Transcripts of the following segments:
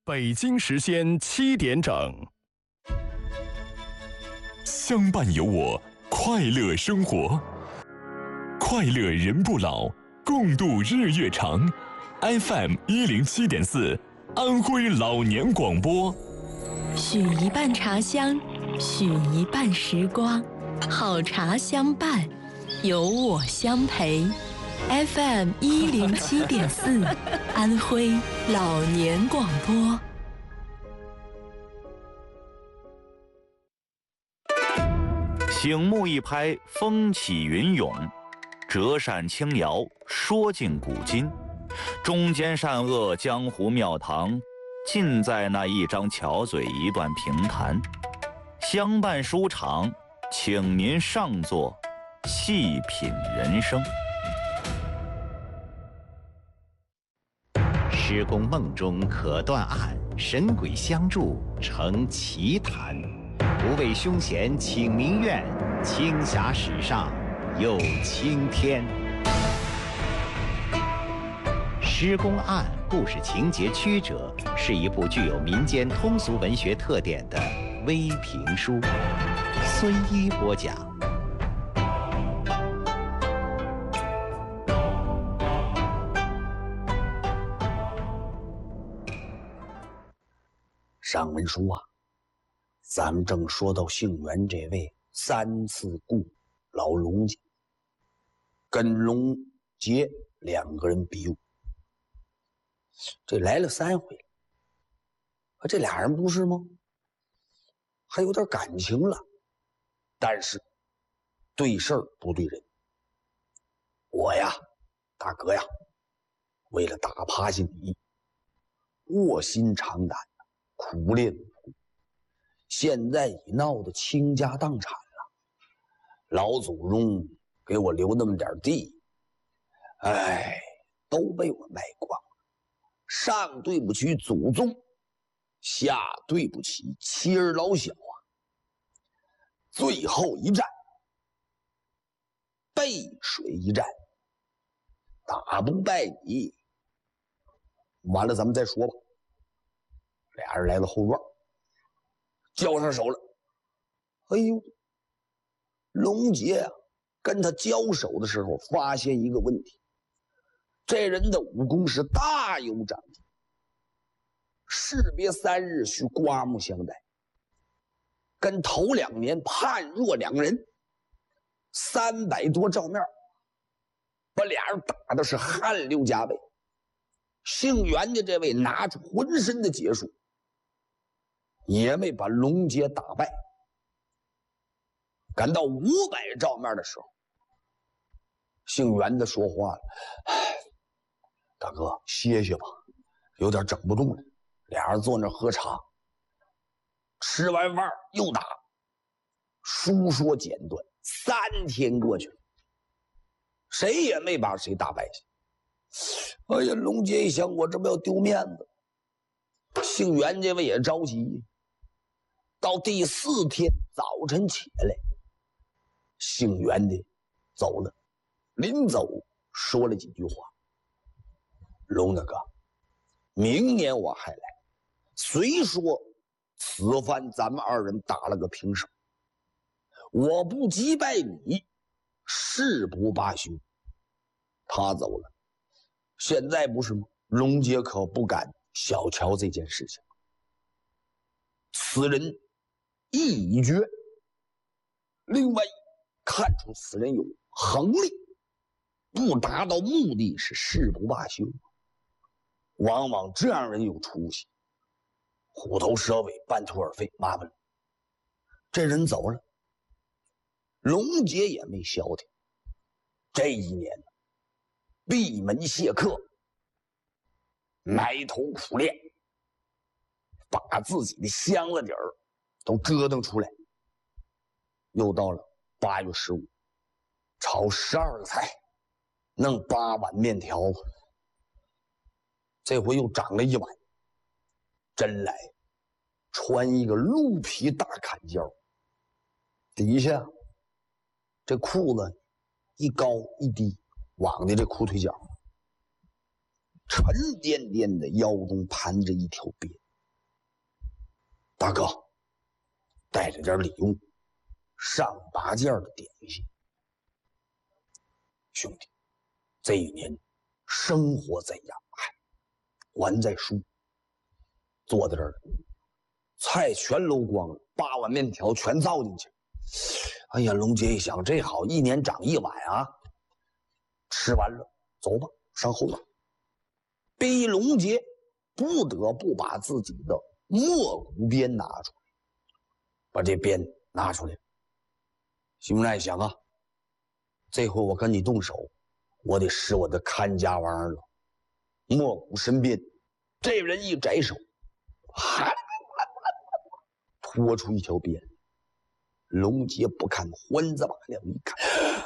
北京时间7点整， 相伴有我，快乐生活，快乐人不老，共度日月长。FM 107.4，安徽老年广播。 许一半茶香，许一半时光，好茶相伴，有我相陪。FM 107.4，安徽老年广播。 醒目一拍，风起云涌；折扇轻摇，说尽古今。中间善恶，江湖庙堂，尽在那一张巧嘴，一段评弹。相伴书场，请您上座，细品人生。 施公梦中可断案，神鬼相助成奇谈。不畏凶险请民怨，青霞史上有青天。施公案故事情节曲折，是一部具有民间通俗文学特点的微评书。孙一播讲。 上文书啊，咱们正说到姓袁这位3次雇老龙家，跟龙杰2个人比武，这来了3回了，这俩人不是吗？还有点感情了，但是对事儿不对人。我呀，大哥呀，为了打趴下你，卧薪尝胆，苦练武功，现在已闹得倾家荡产了。老祖宗给我留那么点地，都被我卖光了。上对不起祖宗，下对不起妻儿老小啊！最后一战，背水一战，打不败你，完了咱们再说吧。俩人来到后院，交上手了。哎呦，龙杰啊，跟他交手的时候发现一个问题，这人的武功是大有长进。士别3日，须刮目相待，跟头2年判若两人。300多照面，把俩人打的是汗流浃背。姓袁的这位拿出浑身的解数，也没把龙杰打败。赶到500照面的时候，姓袁的说话了：“大哥，歇歇吧，有点整不动了。”俩人坐那喝茶，吃完饭又打。书说简短，3天过去了，谁也没把谁打败下。哎呀，龙杰一想，我这不要丢面子。姓袁这位也着急。到第4天早晨起来，姓袁的走了，临走说了几句话：“龙大哥，明年我还来。虽说此番咱们2人打了个平手，我不击败你，誓不罢休。”他走了，现在不是吗？龙杰可不敢小瞧这件事情。此人义已决，另外看出此人有横力，不达到目的是誓不罢休。往往这样人有出息，虎头蛇尾，半途而废，麻烦了。这人走了，龙杰也没消停。这一年闭门谢客，埋头苦练，把自己的箱子底儿都折腾出来。又到了8月15，炒12个菜，弄8碗面条，这回又涨了1碗。真来，穿一个鹿皮大坎肩，底下这裤子一高一低，往的这裤腿脚，沉甸甸的腰中盘着一条鞭， 大哥，带着点礼物，上8件的点心。兄弟，这一年生活在养海，还在输。坐在这儿，菜全搂光了，8碗面条全造进去。哎呀，龙杰一想，这好，1年长1碗啊！吃完了，走吧，上后院。逼龙杰不得不把自己的墨骨鞭拿出来，把这鞭拿出来。邢云爱想啊，这回我跟你动手，我得使我的看家玩意儿了。墨骨神鞭，这人一摘手，拖出一条鞭。龙杰不看还子马了一看，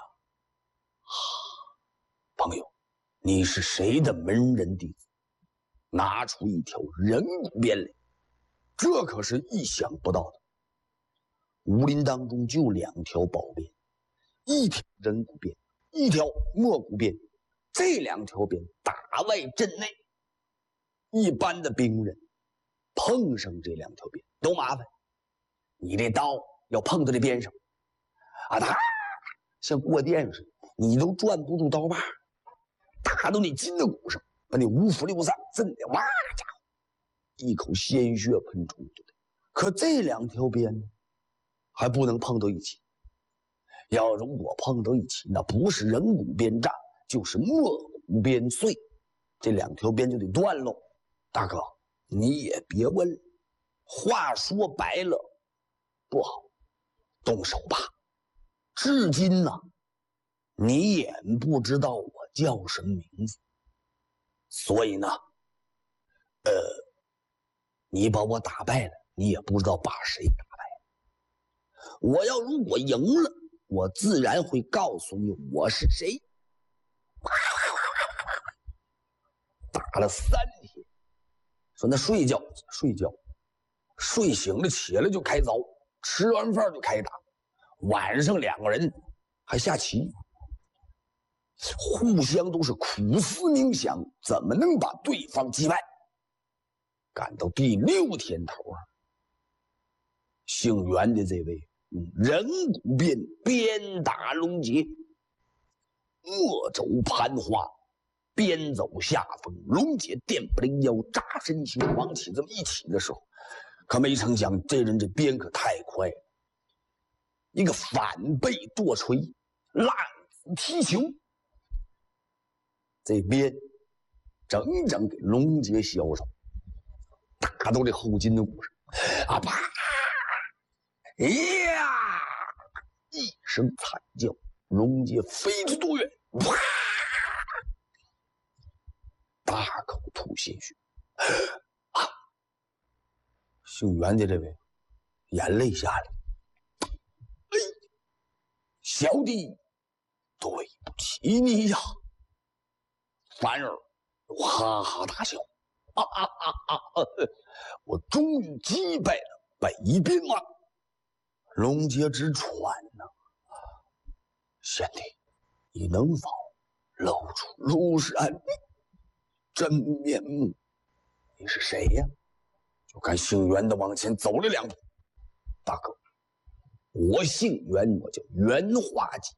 朋友，你是谁的门人弟子？拿出一条人骨鞭来，这可是意想不到的。武林当中就2条宝鞭，一条人骨鞭，一条墨骨鞭。这2条鞭打外阵内，一般的兵人碰上这2条鞭都麻烦。你这刀要碰到这鞭上，他像过电似的，你都转不住刀把，打到你筋骨上，把你五腑六脏震的哇家伙，一口鲜血喷出去的。可这2条鞭呢，还不能碰到一起。要如果碰到一起，那不是人骨鞭炸，就是墨骨鞭碎，这2条鞭就得断喽。大哥，你也别问，话说白了，不好，动手吧。至今呢，你也不知道我叫什么名字，所以呢，你把我打败了，你也不知道把谁打败了。我要如果赢了，我自然会告诉你我是谁。打了3天，说那睡觉，睡醒了起来就开凿，吃完饭就开打。晚上2个人还下棋，互相都是苦思冥想，怎么能把对方击败。赶到第6天头啊，姓袁的这位人骨鞭鞭打龙杰，墨肘盘花，鞭走下风。龙杰电不灵腰，扎身形往起这么一起的时候，可没成想这人这鞭可太快了，一个反背剁锤，浪子踢球，这鞭整整给龙杰削上，打到这后筋骨上，啪！哎呀！一声惨叫，龙杰飞出多远，啪！大口吐鲜血。姓袁的这位眼泪下来，小弟对不起你呀。反而哈哈大笑，我终于击败了北边王。龙杰直喘呢，贤弟，你能否露出庐山真面目？你是谁呀？就看姓袁的往前走了2步。大哥，我姓袁，我叫袁化吉，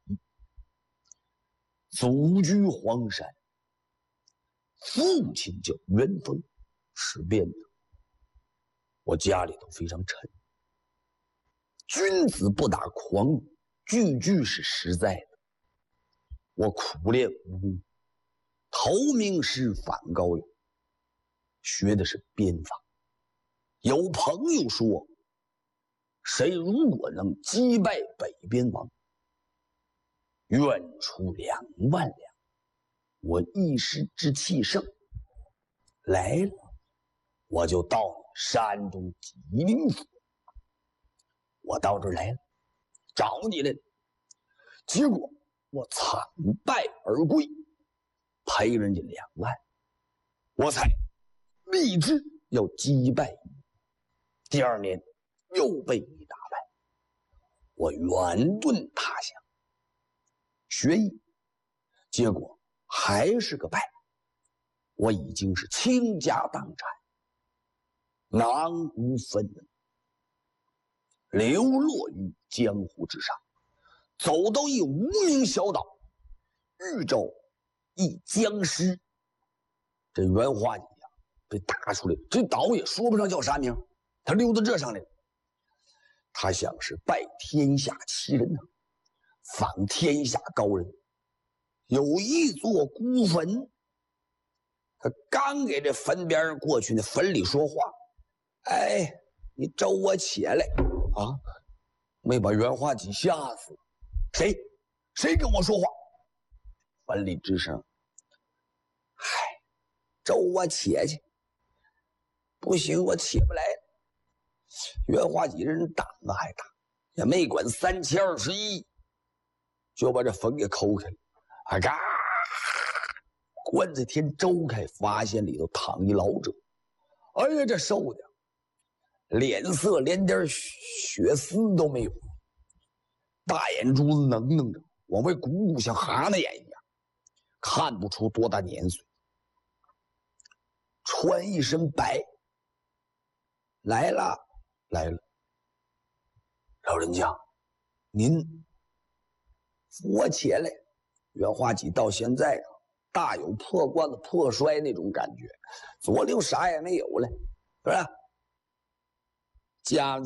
祖居黄山，父亲叫袁峰，是编的。我家里头非常沉，君子不打诳语，句句是实在的。我苦练武功，投名师反高友，学的是鞭法。有朋友说，谁如果能击败北边王，愿出2万两。我一时之气盛，来了，我就到山东济宁府。我到这儿来了，找你来了，结果我惨败而归，赔人家2万，我才立志要击败你。第2年又被你打败，我远遁他乡学艺，结果还是个败。我已经是倾家荡产，囊无分文， 流落于江湖之上，走到一无名小岛，遇着一僵尸。这袁化济呀，被打出来，这岛也说不上叫啥名，他溜到这上来了。他想是拜天下奇人呐，访天下高人，有一座孤坟。他刚给这坟边上过去，那坟里说话：“哎，你招我且来啊！”没把袁化济吓死。谁跟我说话？坟里吱声：“嗨，招我且去。不行，我起不来了。”袁化济这人胆子还大，也没管3021，就把这坟给抠开了。啊嘎！棺材天周开，发现里头躺一老者。哎呀，这瘦的脸色连点血丝都没有，大眼珠子能弄着，往外鼓鼓像蛤蟆眼一样，看不出多大年岁。穿一身白。来了，老人家，您扶我起来。袁化济到现在啊，大有破罐子破摔那种感觉，左右啥也没有了，是不是？家